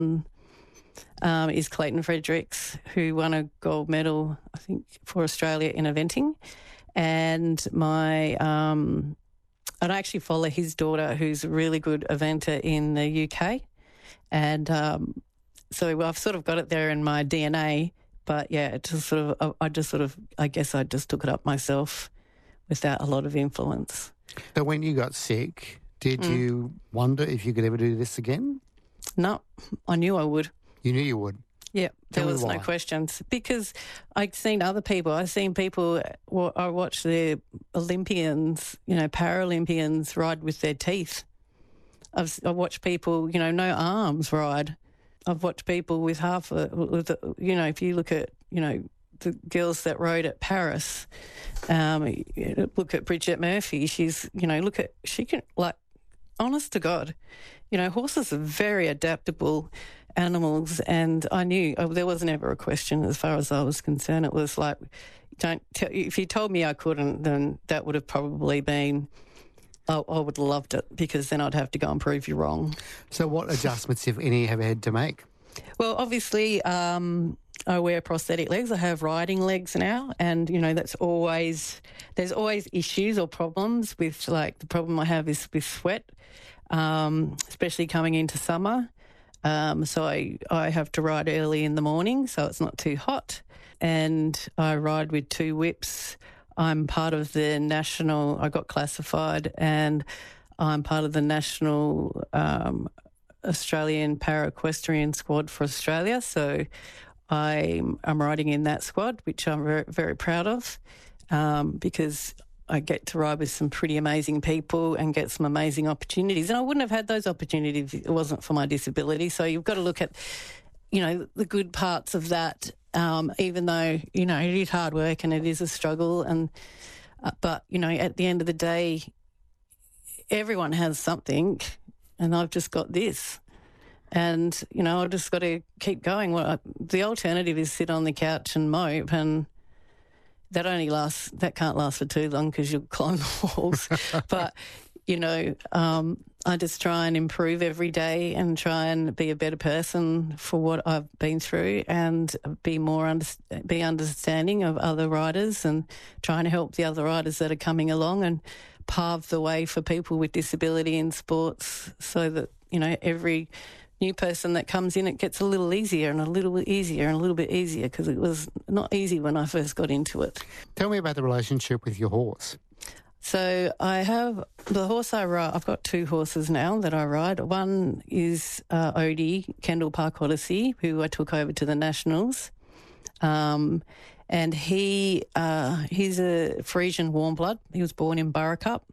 is Clayton Fredericks, who won a gold medal, I think, for Australia in eventing. And and I actually follow his daughter, who's a really good eventer in the UK. And so I've sort of got it there in my DNA. But yeah, it just I guess I just took it up myself without a lot of influence. So when you got sick, did you wonder if you could ever do this again? No, I knew I would. You knew you would? Yeah, there was no questions. Because I'd seen other people. I've seen people, I watched the Olympians, Paralympians ride with their teeth. I've watched people, no arms ride. I've watched people with if you look at, the girls that rode at Paris, look at Bridget Murphy. She's, she can, honest to God, horses are very adaptable animals, and I knew there was never a question as far as I was concerned. It was like, if you told me I couldn't, then that would have probably been, I would have loved it, because then I'd have to go and prove you wrong. So what adjustments, if any, have you had to make? Well, obviously, I wear prosthetic legs. I have riding legs now, and, there's always issues or problems with, the problem I have is with sweat, especially coming into summer. So I have to ride early in the morning so it's not too hot, and I ride with 2 whips. I'm part of the national, I got classified, and I'm part of the national Australian para-equestrian squad for Australia. So I'm riding in that squad, which I'm very, very proud of, because I get to ride with some pretty amazing people and get some amazing opportunities. And I wouldn't have had those opportunities if it wasn't for my disability. So you've got to look at, the good parts of that, even though, it is hard work and it is a struggle. But, at the end of the day, everyone has something, and I've just got this. And, I've just got to keep going. The alternative is sit on the couch and mope, and that can't last for too long because you'll climb the walls. But, I just try and improve every day and try and be a better person for what I've been through, and be understanding of other riders, and trying to help the other riders that are coming along, and pave the way for people with disability in sports, so that, every new person that comes in, it gets a little easier and a little bit easier and a little bit easier, because it was not easy when I first got into it. Tell me about the relationship with your horse. So I have the horse I ride. I've got 2 horses now that I ride. One is Odie, Kendall Park Odyssey, who I took over to the Nationals. And he's a Frisian warm blood. He was born in Burrakup.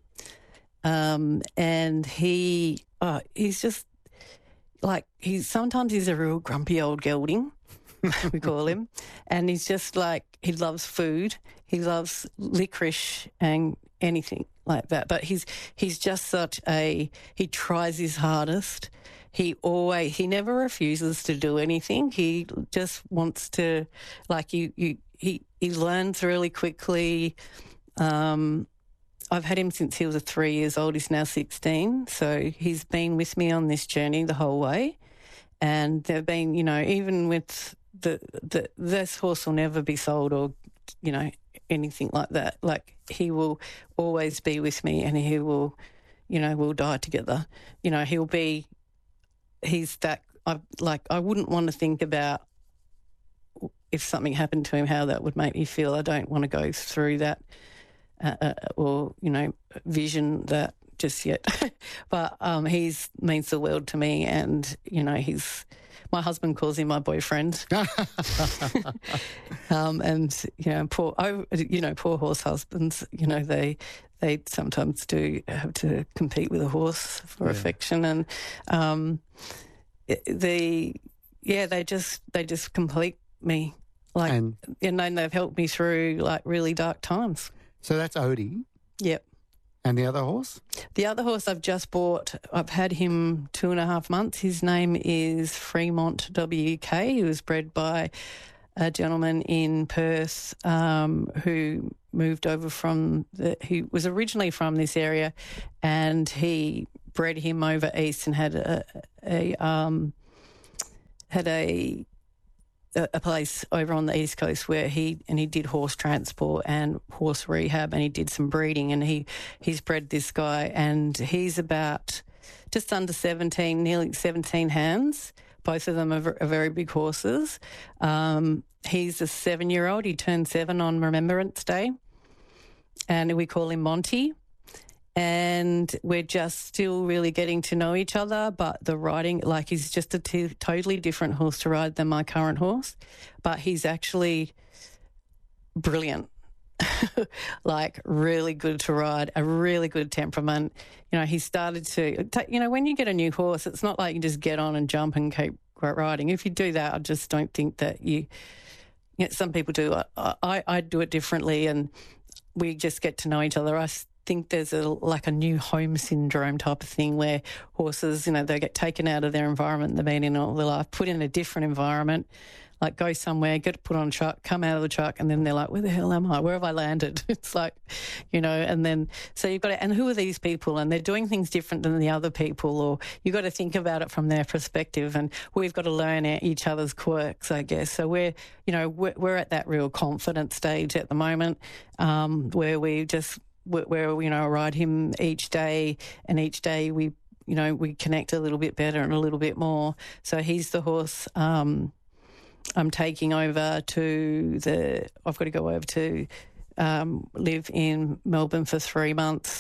And he's just sometimes he's a real grumpy old gelding, we call him. And he's just he loves food. He loves licorice and anything like that. But he's just he tries his hardest. He never refuses to do anything. He just wants to, he learns really quickly. I've had him since he was 3 years old. He's now 16. So he's been with me on this journey the whole way. And there have been, even with this horse will never be sold or, anything like that. He will always be with me, and he will, we'll die together. I wouldn't want to think about if something happened to him, how that would make me feel. I don't want to go through that or vision that just yet. But he's means the world to me, and my husband calls him my boyfriend. And poor horse husbands, they sometimes do have to compete with a horse for affection, and they just complete me. And they've helped me through really dark times. So that's Odie. Yep. And the other horse? The other horse I've just bought, I've had him 2.5 months. His name is Fremont WK. He was bred by a gentleman in Perth who moved over he was originally from this area, and he bred him over east and had had a place over on the East Coast where he did horse transport and horse rehab, and he did some breeding, and he's bred this guy, and he's about just under 17, nearly 17 hands. Both of them are very big horses. He's a 7-year-old. He turned 7 on Remembrance Day, and we call him Monty. And we're just still really getting to know each other, but the riding, like, he's just a totally different horse to ride than my current horse, but he's actually brilliant. Like, really good to ride, a really good temperament. You know, he started to, when you get a new horse, it's not like you just get on and jump and keep riding. If you do that, I just don't think that some people do. I do it differently, and we just get to know each other. I think there's a new home syndrome type of thing where horses, they get taken out of their environment they've been in all their life, put in a different environment, like go somewhere, get put on a truck, come out of the truck, and then they're like, where the hell am I? Where have I landed? It's like, and then, so you've got to, and who are these people? And they're doing things different than the other people, or you've got to think about it from their perspective, and we've got to learn each other's quirks, I guess. So we're at that real confident stage at the moment, where I ride him each day, and each day we connect a little bit better and a little bit more. So he's the horse I'm taking over I've got to go over to live in Melbourne for 6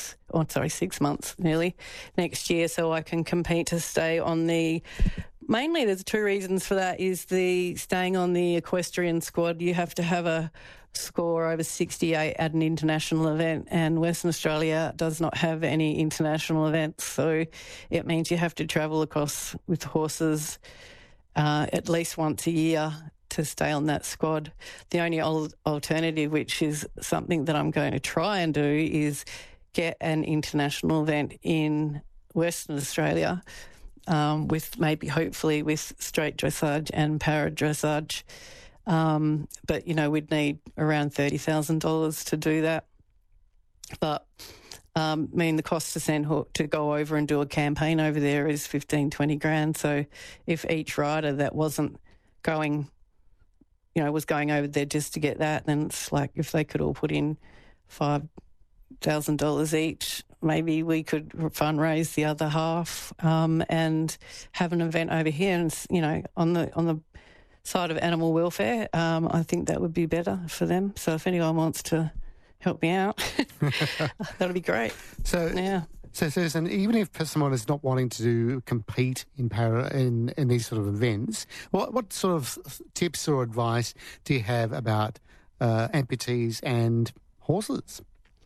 months nearly next year, so I can compete to stay on mainly there's 2 reasons for that, is the staying on the equestrian squad. You have to have a score over 68 at an international event, and Western Australia does not have any international events, so it means you have to travel across with horses at least once a year to stay on that squad. The only alternative, which is something that I'm going to try and do, is get an international event in Western Australia hopefully with straight dressage and para dressage. But, we'd need around $30,000 to do that. But, the cost to go over and do a campaign over there is 15, 20 grand. So if each rider that wasn't going, was going over there just to get that, then it's like if they could all put in $5,000 each, maybe we could fundraise the other half and have an event over here. And, on the side of animal welfare, I think that would be better for them. So if anyone wants to help me out, that'll be great. So, yeah. So, Susan, even if someone is not wanting to compete in these sort of events, what sort of tips or advice do you have about amputees and horses?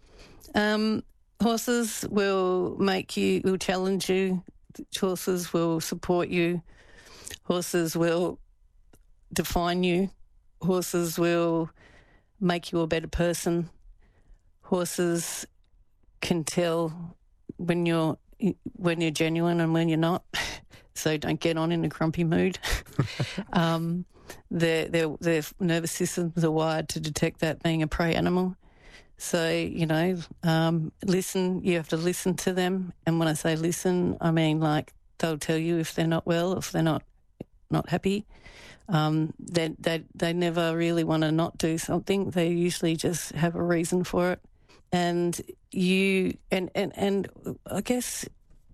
Horses will challenge you. Horses will support you. Horses will define you. Horses will make you a better person. Horses can tell when you're genuine and when you're not, so don't get on in a grumpy mood. Their nervous systems are wired to detect that being a prey animal. So, listen, you have to listen to them. And when I say listen, I mean like they'll tell you if they're not well, if they're not happy. They never really want to not do something. They usually just have a reason for it. And and I guess,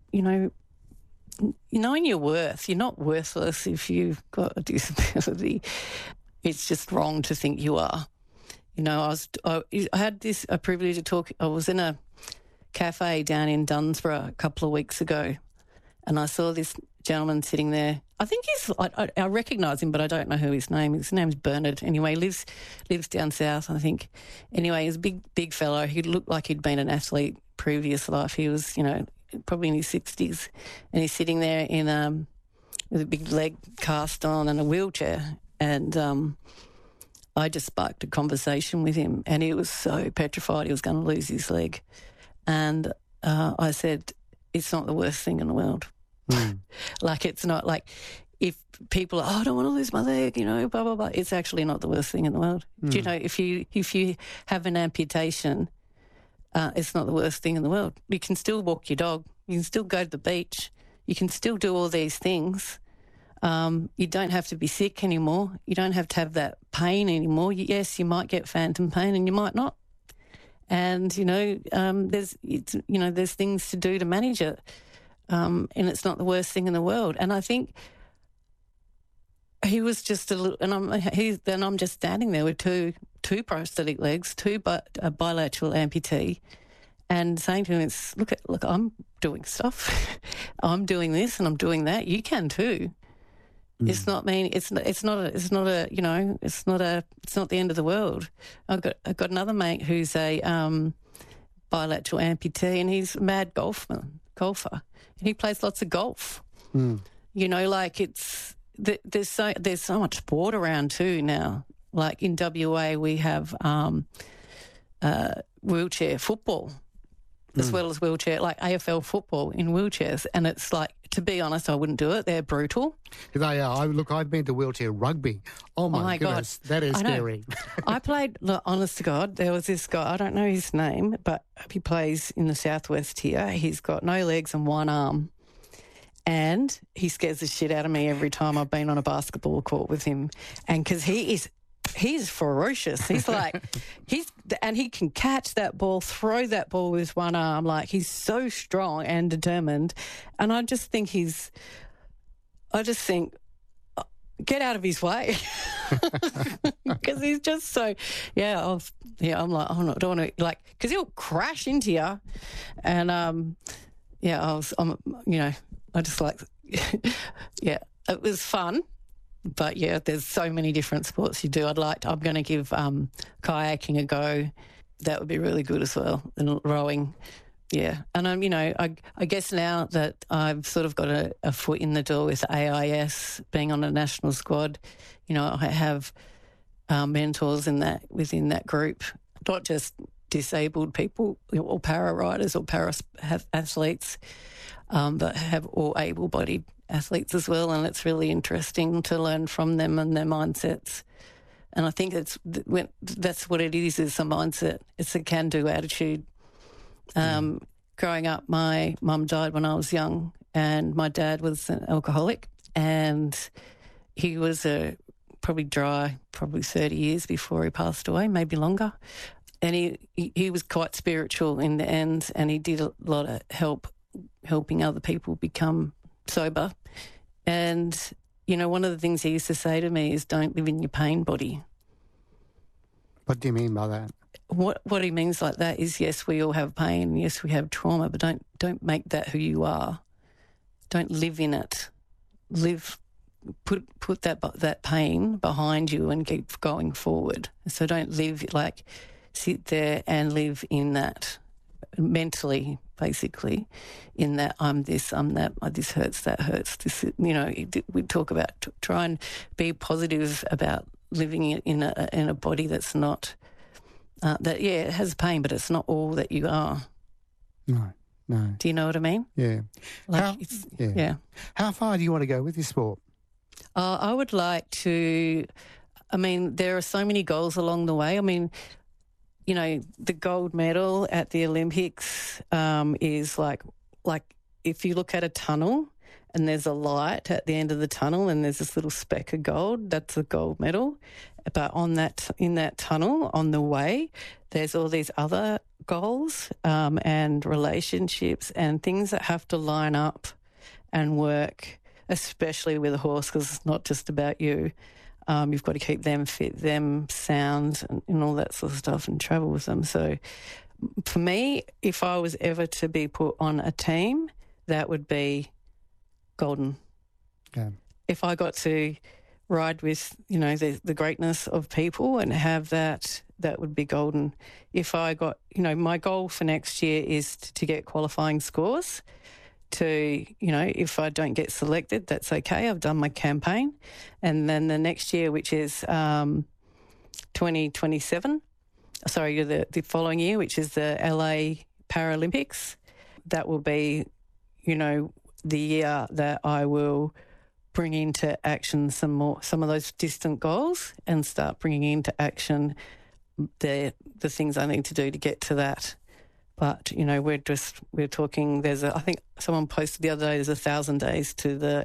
knowing your worth, you're not worthless if you've got a disability. It's just wrong to think you are. I had a privilege to talk. I was in a cafe down in Dunsborough a couple of weeks ago, and I saw this gentleman sitting there. I think I recognise him, but I don't know who his name is. His name's Bernard. Anyway, lives down south, I think. Anyway, he's a big fellow. He looked like he'd been an athlete previous life. He was, probably in his 60s, and he's sitting there with a big leg cast on and a wheelchair. And I just sparked a conversation with him, and he was so petrified he was going to lose his leg. And I said, it's not the worst thing in the world. Like, it's not like if people are, I don't want to lose my leg, blah, blah, blah. It's actually not the worst thing in the world. Do you know, if you have an amputation, it's not the worst thing in the world. You can still walk your dog. You can still go to the beach. You can still do all these things. You don't have to be sick anymore. You don't have to have that pain anymore. Yes, you might get phantom pain and you might not. And, there's things to do to manage it. And it's not the worst thing in the world. And I think he was just a little, and I'm just standing there with two prosthetic legs, a bilateral amputee, and saying to him, look, I'm doing stuff. I'm doing this and I'm doing that. You can too. It's not it's not the end of the world. I've got another mate who's a bilateral amputee, and he's a mad golfer, and he plays lots of golf. There's so much sport around too now. Like in WA, we have wheelchair football as well as wheelchair, like AFL football in wheelchairs. And it's like, to be honest, I wouldn't do it. They're brutal. They are. Look, I've been to wheelchair rugby. Oh my goodness, God. That is scary. I played, look, honest to God, there was this guy, I don't know his name, but he plays in the southwest here. He's got no legs and one arm. And he scares the shit out of me every time I've been on a basketball court with him. And because he's ferocious. He's like, and he can catch that ball, throw that ball with one arm. Like, he's so strong and determined. And I just think get out of his way. Because he's just so, I'm like, I don't want to, like, because he'll crash into you. And, I just like, it was fun. But, there's so many different sports you do. I'm going to give kayaking a go. That would be really good as well, and rowing. Yeah. And I guess now that I've sort of got a foot in the door with AIS, being on a national squad, I have mentors within that group, not just disabled people or para riders or para athletes, but have all able-bodied athletes as well, and it's really interesting to learn from them and their mindsets. And I think that's what it is a mindset. It's a can-do attitude. Growing up, my mum died when I was young, and my dad was an alcoholic, and he was probably 30 years before he passed away, maybe longer. And he was quite spiritual in the end, and he did a lot of helping other people become sober. And, one of the things he used to say to me is, don't live in your pain body. What do you mean by that? What he means like that is, yes, we all have pain, yes, we have trauma, but don't make that who you are. Don't live in it. Put that pain behind you and keep going forward. So don't sit there and live in that mentally, basically, in that I'm this, I'm that, this hurts, that hurts. This, we talk about try and be positive about living in a body that's not it has pain, but it's not all that you are. No. Do you know what I mean? Yeah. How far do you want to go with this sport? I would like to. There are so many goals along the way. The gold medal at the Olympics is like if you look at a tunnel and there's a light at the end of the tunnel and there's this little speck of gold, that's a gold medal. But in that tunnel on the way, there's all these other goals and relationships and things that have to line up and work, especially with a horse, because it's not just about you. You've got to keep them fit, them sound, and all that sort of stuff, and travel with them. So for me, if I was ever to be put on a team, that would be golden. Yeah. If I got to ride with, the greatness of people and have that would be golden. If I got, my goal for next year is to get qualifying scores. If I don't get selected, that's okay. I've done my campaign. And then the next year, which is 2027, the following year, which is the LA Paralympics, that will be, the year that I will bring into action some of those distant goals and start bringing into action the things I need to do to get to that But, we're talking, I think someone posted the other day, there's 1,000 days to the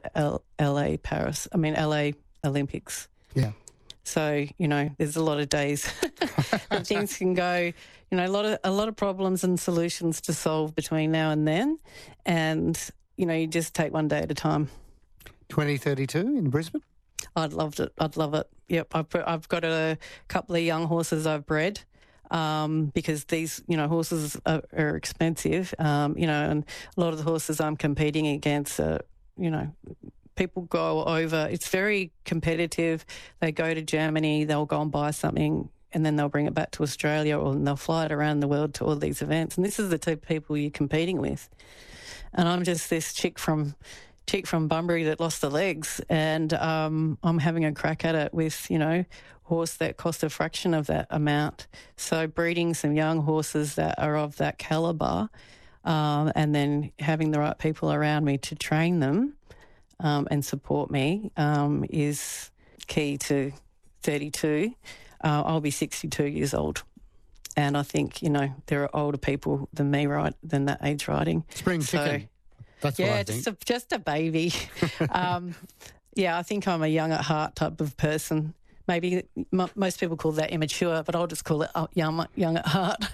LA Olympics. Yeah. So, there's a lot of days that things can go, a lot of problems and solutions to solve between now and then. And, you just take one day at a time. 2032 in Brisbane? I'd love it. Yep. I've got a couple of young horses I've bred. Because these, horses are expensive, and a lot of the horses I'm competing against people go over. It's very competitive. They go to Germany, they'll go and buy something, and then they'll bring it back to Australia, or they'll fly it around the world to all these events. And this is the two people you're competing with. And I'm just this chick from Bunbury that lost the legs, and I'm having a crack at it with, horse that cost a fraction of that amount. So breeding some young horses that are of that calibre, and then having the right people around me to train them and support me is key to 32. I'll be 62 years old. And I think, there are older people than me, than that age riding. Spring chicken. That's what I think. Just a baby. I think I'm a young at heart type of person. Maybe most people call that immature, but I'll just call it young at heart.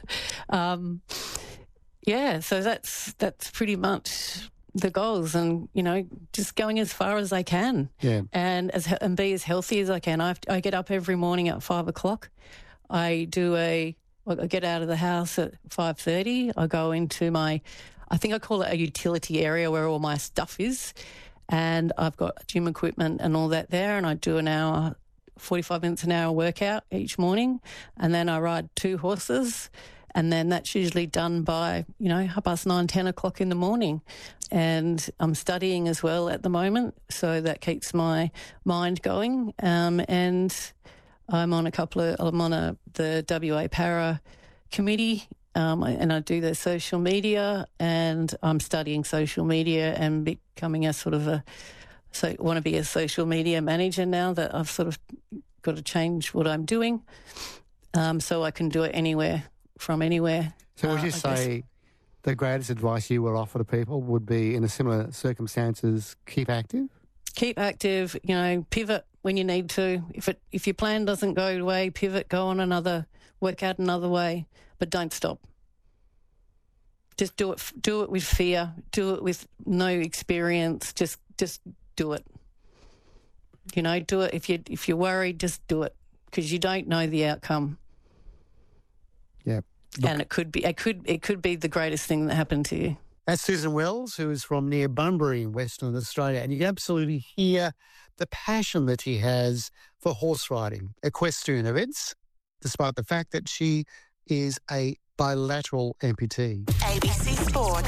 So that's pretty much the goals, and just going as far as I can, and be as healthy as I can. I get up every morning at 5 o'clock. I get out of the house at 5:30. I go into I think I call it a utility area where all my stuff is, and I've got gym equipment and all that there, and I do 45 minutes an hour workout each morning, and then I ride 2 horses, and then that's usually done by 9:30, 10 o'clock in the morning. And I'm studying as well at the moment, so that keeps my mind going. And I'm on the WA Para committee, and I do the social media, and I'm studying social media and becoming want to be a social media manager now that I've sort of got to change what I'm doing, so I can do it from anywhere. So would you say the greatest advice you would offer to people would be, in a similar circumstances, keep active? Keep active, pivot when you need to. If your plan doesn't go away, pivot, work out another way, but don't stop. Just do it with fear, do it with no experience, just do it. Do it. If you're worried, just do it, because you don't know the outcome. Yeah. And it could be the greatest thing that happened to you. That's Susan Wells, who is from near Bunbury in Western Australia, and you can absolutely hear the passion that she has for horse riding, equestrian events, despite the fact that she is a bilateral amputee. ABC Sport.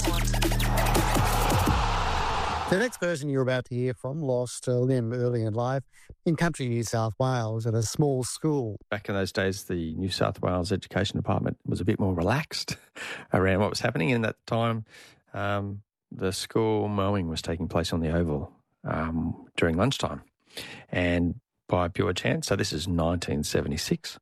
The next person you're about to hear from lost a limb early in life in country New South Wales at a small school. Back in those days, the New South Wales Education Department was a bit more relaxed around what was happening. In that time, the school mowing was taking place on the oval during lunchtime. And by pure chance, so this is 1976,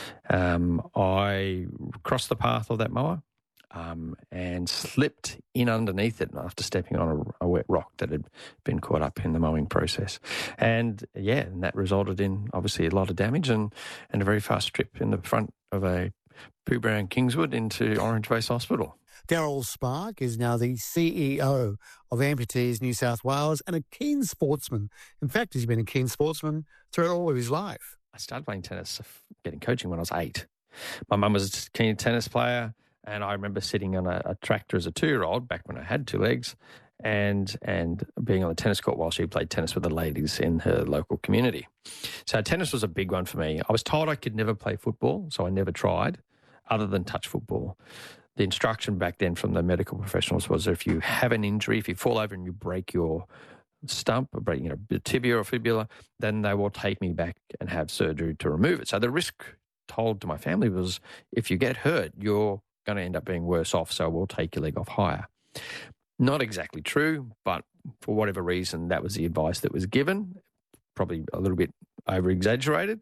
I crossed the path of that mower and slipped in underneath it after stepping on a wet rock that had been caught up in the mowing process. And that resulted in obviously a lot of damage and a very fast trip in the front of a Pooh Brown Kingswood into Orange Base Hospital. Darryl Spark is now the CEO of Amputees New South Wales and a keen sportsman. In fact, he's been a keen sportsman throughout all of his life. I started playing tennis, getting coaching when I was 8. My mum was a keen tennis player, and I remember sitting on a tractor as a 2-year-old back when I had 2 legs and being on the tennis court while she played tennis with the ladies in her local community. So tennis was a big one for me. I was told I could never play football, so I never tried other than touch football. The instruction back then from the medical professionals was if you have an injury, if you fall over and you break your stump, or break, tibia or fibula, then they will take me back and have surgery to remove it. So the risk told to my family was if you get hurt, you're going to end up being worse off, so we'll take your leg off higher. Not exactly true, but for whatever reason, that was the advice that was given, probably a little bit over-exaggerated.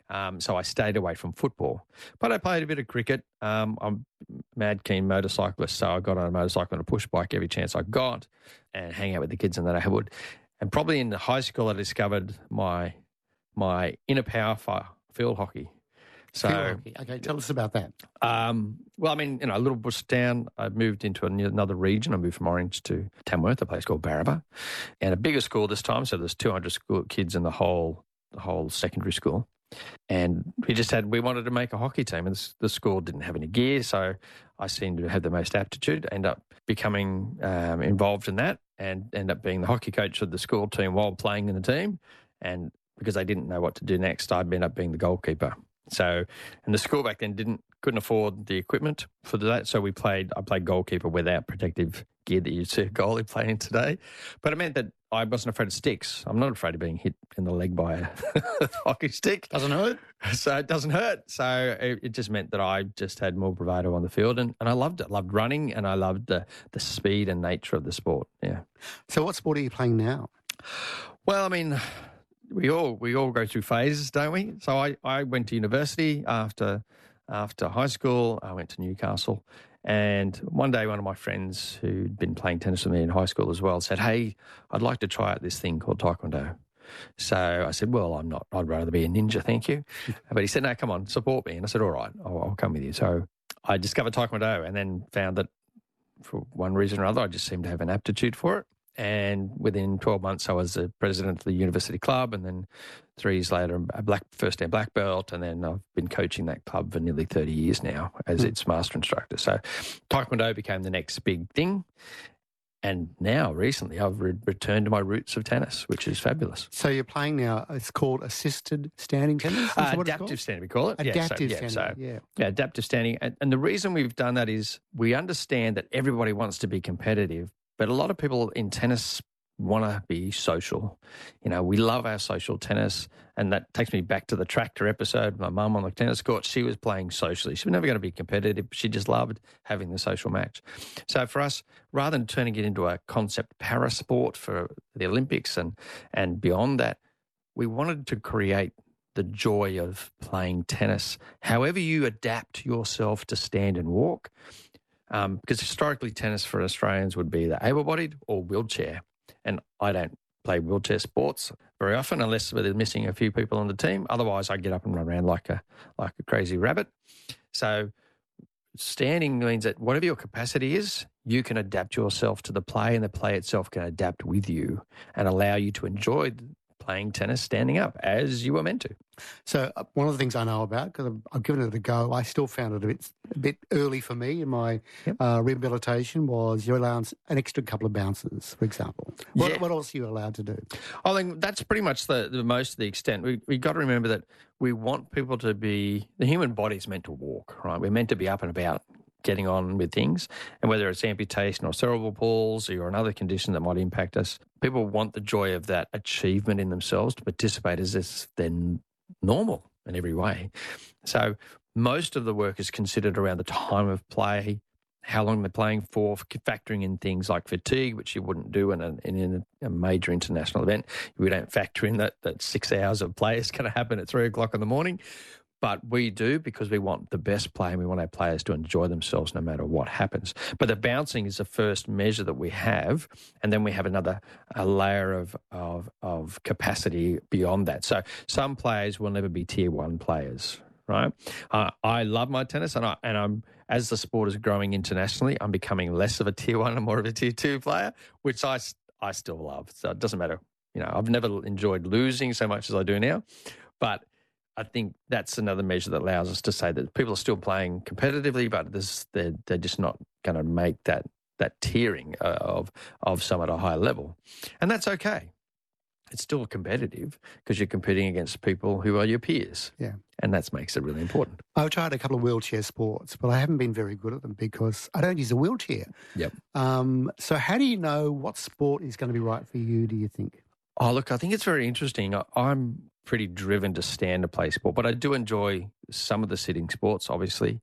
So I stayed away from football. But I played a bit of cricket. I'm a mad keen motorcyclist, so I got on a motorcycle and a push bike every chance I got and hang out with the kids in the neighbourhood. And probably in high school I discovered my inner power for field hockey. So, okay, tell us about that. Well, I mean, a little bush town. I moved into another region. I moved from Orange to Tamworth, a place called Barraba, and a bigger school this time. So there's 200 kids in the whole secondary school. And we wanted to make a hockey team, and the school didn't have any gear, so I seemed to have the most aptitude. End up becoming involved in that, and end up being the hockey coach of the school team while playing in the team. And because they didn't know what to do next, I ended up being the goalkeeper. So, and the school back then couldn't afford the equipment for that. So I played goalkeeper without protective gear that you see a goalie playing today. But it meant that I wasn't afraid of sticks. I'm not afraid of being hit in the leg by a hockey stick. Doesn't hurt. So it doesn't hurt. So it just meant that I just had more bravado on the field, and I loved it. I loved running, and I loved the speed and nature of the sport. Yeah. So what sport are you playing now? Well, I mean, we all go through phases, don't we? So I went to university after high school. I went to Newcastle, and one day one of my friends who'd been playing tennis with me in high school as well said, "Hey, I'd like to try out this thing called Taekwondo." So I said, "Well, I'm not. I'd rather be a ninja, thank you." But he said, "No, come on, support me." And I said, "All right, I'll come with you." So I discovered Taekwondo, and then found that for one reason or other, I just seemed to have an aptitude for it. And within 12 months, I was the president of the university club, and then 3 years later, first-time black belt, and then I've been coaching that club for nearly 30 years now as its master instructor. So Taekwondo became the next big thing. And now, recently, I've returned to my roots of tennis, which is fabulous. So you're playing now, it's called assisted standing tennis? Adaptive standing, we call it. Adaptive standing. Adaptive standing. And the reason we've done that is we understand that everybody wants to be competitive, but a lot of people in tennis want to be social. We love our social tennis, and that takes me back to the tractor episode. My mum on the tennis court, she was playing socially. She was never going to be competitive. She just loved having the social match. So for us, rather than turning it into a concept parasport for the Olympics and beyond that, we wanted to create the joy of playing tennis. However you adapt yourself to stand and walk, because historically tennis for Australians would be either able-bodied or wheelchair. And I don't play wheelchair sports very often unless we're missing a few people on the team. Otherwise, I get up and run around like a crazy rabbit. So standing means that whatever your capacity is, you can adapt yourself to the play, and the play itself can adapt with you and allow you to enjoy playing tennis standing up as you were meant to. So one of the things I know about, because I've given it a go, I still found it a bit early for me in my rehabilitation, was you're allowed an extra couple of bounces, for example. What else are you allowed to do? I think that's pretty much the most of the extent. We got to remember that we want people to be, the human body is meant to walk, right? We're meant to be up and about, getting on with things, and whether it's amputation or cerebral palsy or another condition that might impact us, people want the joy of that achievement in themselves to participate as if they're normal in every way. So most of the work is considered around the time of play, how long they're playing for, factoring in things like fatigue, which you wouldn't do in a major international event. We don't factor in that 6 hours of play is going to happen at 3 o'clock in the morning. But we do, because we want the best play, and we want our players to enjoy themselves no matter what happens. But the bouncing is the first measure that we have, and then we have a layer of capacity beyond that. So some players will never be tier 1 players, right? I love my tennis, and I'm as the sport is growing internationally, I'm becoming less of a tier 1 and more of a tier 2 player, which I still love. So it doesn't matter. I've never enjoyed losing so much as I do now, but I think that's another measure that allows us to say that people are still playing competitively, but they're just not going to make that tiering of some at a higher level. And that's okay. It's still competitive because you're competing against people who are your peers. Yeah. And that makes it really important. I've tried a couple of wheelchair sports, but I haven't been very good at them because I don't use a wheelchair. Yep. So how do you know what sport is going to be right for you, do you think? Oh, look, I think it's very interesting. I'm pretty driven to stand to play sport, but I do enjoy some of the sitting sports, obviously.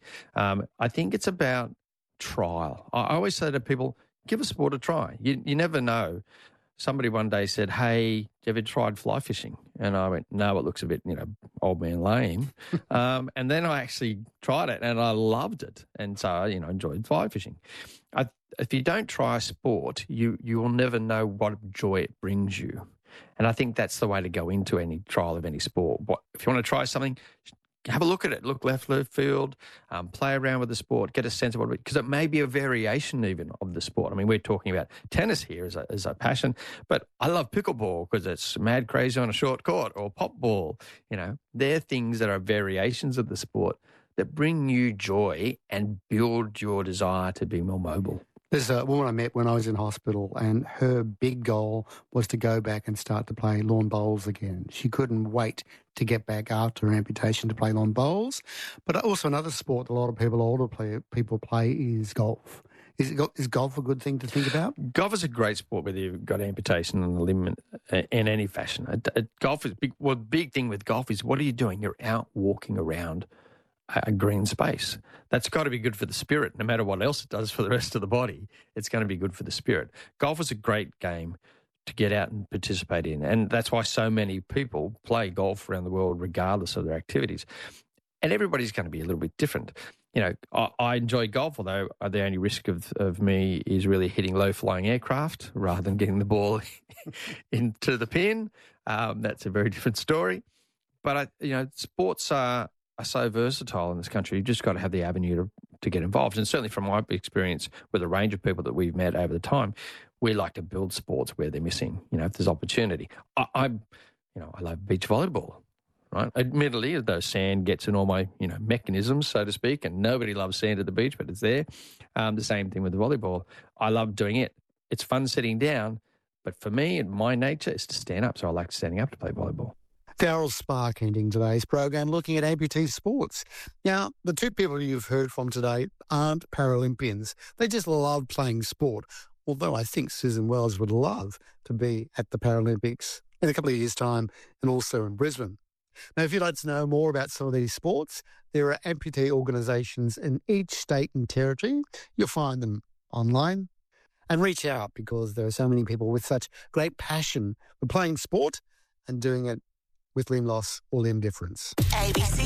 I think it's about trial. I always say to people, give a sport a try. You never know. Somebody one day said, "Hey, have you ever tried fly fishing?" And I went, "No, it looks a bit, old man lame. And then I actually tried it and I loved it. And so, enjoyed fly fishing. If you don't try a sport, you will never know what joy it brings you. And I think that's the way to go into any trial of any sport. If you want to try something, have a look at it. Look left field, play around with the sport, get a sense of what because it may be a variation even of the sport. I mean, we're talking about tennis here as a passion, but I love pickleball because it's mad crazy on a short court, or pop ball. They're things that are variations of the sport that bring you joy and build your desire to be more mobile. There's a woman I met when I was in hospital, and her big goal was to go back and start to play lawn bowls again. She couldn't wait to get back after her amputation to play lawn bowls. But also another sport a lot of older people play is golf. Is golf a good thing to think about? Golf is a great sport whether you've got amputation on the limb in any fashion. Golf is big. Well, the big thing with golf is what are you doing? You're out walking around a green space. That's got to be good for the spirit. No matter what else it does for the rest of the body, it's going to be good for the spirit. Golf is a great game to get out and participate in. And that's why so many people play golf around the world regardless of their activities. And everybody's going to be a little bit different. I enjoy golf, although the only risk of me is really hitting low-flying aircraft rather than getting the ball into the pin. That's a very different story. But, sports are so versatile in this country. You've just got to have the avenue to get involved. And certainly from my experience with a range of people that we've met over the time, we like to build sports where they're missing, if there's opportunity. I love beach volleyball, right? Admittedly, though sand gets in all my, mechanisms, so to speak, and nobody loves sand at the beach, but it's there. The same thing with the volleyball. I love doing it. It's fun sitting down, but for me and my nature is to stand up. So I like standing up to play volleyball. Darryl Spark ending today's program looking at amputee sports. Now, the two people you've heard from today aren't Paralympians. They just love playing sport, although I think Susan Wells would love to be at the Paralympics in a couple of years' time and also in Brisbane. Now, if you'd like to know more about some of these sports, there are amputee organisations in each state and territory. You'll find them online. And reach out because there are so many people with such great passion for playing sport and doing it with limb loss or limb difference. ABC